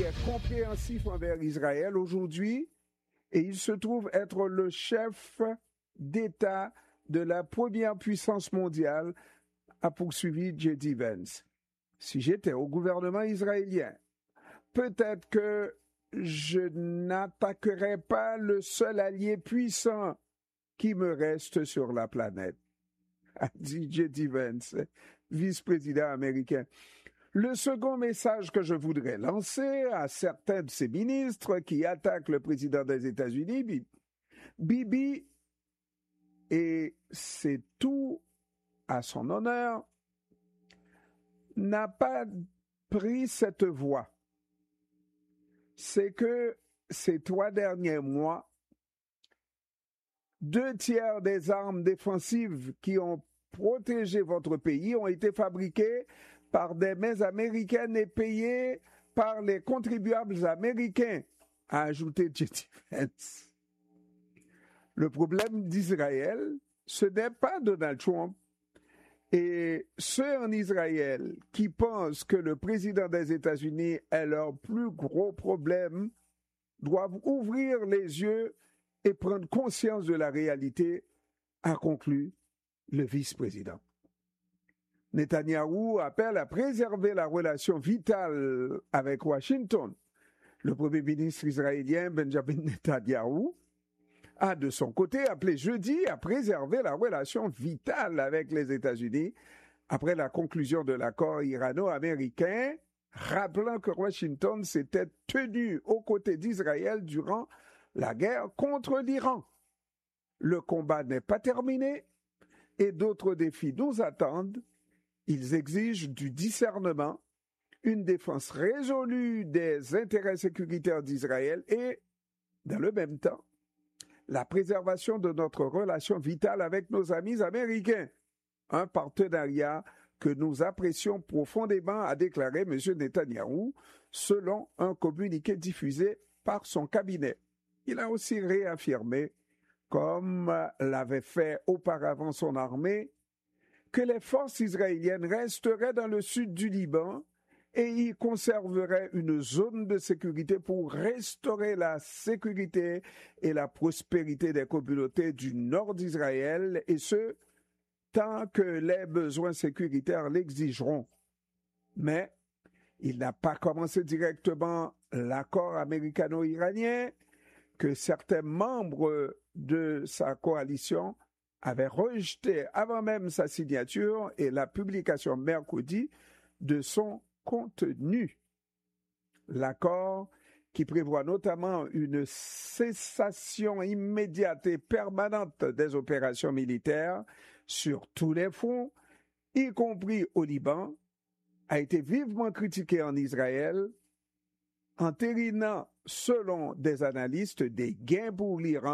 est compréhensif envers Israël aujourd'hui et il se trouve être le chef d'État de la première puissance mondiale, a poursuivi J.D. Vance. Si j'étais au gouvernement israélien, peut-être que je n'attaquerais pas le seul allié puissant qui me reste sur la planète, a dit J.D. Vance, vice-président américain. Le second message que je voudrais lancer à certains de ces ministres qui attaquent le président des États-Unis, Bibi, et c'est tout à son honneur, n'a pas pris cette voie. C'est que ces 3 derniers mois, 2/3 des armes défensives qui ont protégé votre pays ont été fabriquées par des mains américaines et payées par les contribuables américains, a ajouté J.D. Vance. Le problème d'Israël, ce n'est pas Donald Trump. Et ceux en Israël qui pensent que le président des États-Unis est leur plus gros problème doivent ouvrir les yeux et prendre conscience de la réalité, a conclu le vice-président. Netanyahou appelle à préserver la relation vitale avec Washington. Le premier ministre israélien Benjamin Netanyahou a de son côté appelé jeudi à préserver la relation vitale avec les États-Unis après la conclusion de l'accord irano-américain, rappelant que Washington s'était tenu aux côtés d'Israël durant la guerre contre l'Iran. Le combat n'est pas terminé et d'autres défis nous attendent. Ils exigent du discernement, une défense résolue des intérêts sécuritaires d'Israël et, dans le même temps, la préservation de notre relation vitale avec nos amis américains, un partenariat que nous apprécions profondément, a déclaré M. Netanyahou, selon un communiqué diffusé par son cabinet. Il a aussi réaffirmé, comme l'avait fait auparavant son armée, que les forces israéliennes resteraient dans le sud du Liban et y conserveraient une zone de sécurité pour restaurer la sécurité et la prospérité des communautés du nord d'Israël, et ce, tant que les besoins sécuritaires l'exigeront. Mais il n'a pas commencé directement l'accord américano-iranien que certains membres de sa coalition avaient rejeté avant même sa signature et la publication mercredi de son contenu. L'accord, qui prévoit notamment une cessation immédiate et permanente des opérations militaires sur tous les fronts, y compris au Liban, a été vivement critiqué en Israël, entérinant, selon des analystes, des gains pour l'Iran